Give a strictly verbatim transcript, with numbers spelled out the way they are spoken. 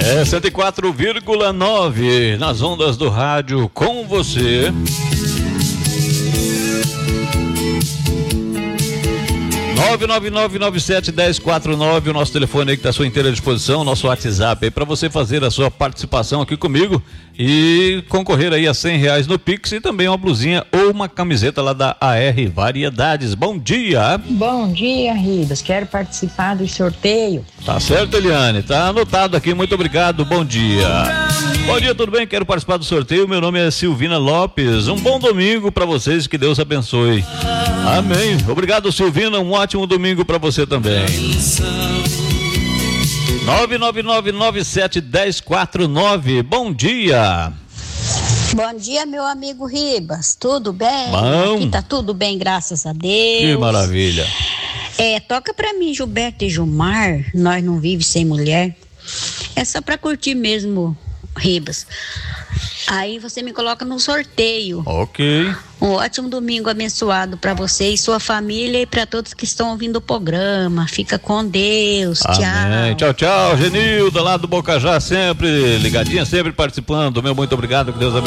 É cento e quatro vírgula nove nas ondas do rádio com você. nove nove nove nove sete um zero quatro nove, o nosso telefone aí que está à sua inteira disposição, nosso WhatsApp aí para você fazer a sua participação aqui comigo e concorrer aí a cem reais no Pix e também uma blusinha ou uma camiseta lá da A R Variedades. Bom dia. Bom dia, Ribas, quero participar do sorteio. Tá certo, Eliane, tá anotado aqui, muito obrigado, bom dia. Bom dia, tudo bem? Quero participar do sorteio, meu nome é Silvina Lopes, um bom domingo para vocês, que Deus abençoe. Amém. Obrigado, Silvina, um ótimo domingo para você também. nove nove nove nove sete um zero quatro nove, bom dia. Bom dia, meu amigo Ribas, tudo bem? Bom. Aqui tá tudo bem, graças a Deus. Que maravilha. É, toca pra mim, Gilberto e Gilmar, Nós Não Vive Sem Mulher. É só pra curtir mesmo, Ribas. Aí você me coloca no sorteio. Ok. Um ótimo domingo abençoado para você e sua família e para todos que estão ouvindo o programa. Fica com Deus. Amém. Tchau. Tchau, tchau. Genilda lá do Bocajá, sempre ligadinha, sempre participando. Meu muito obrigado, que Deus abençoe.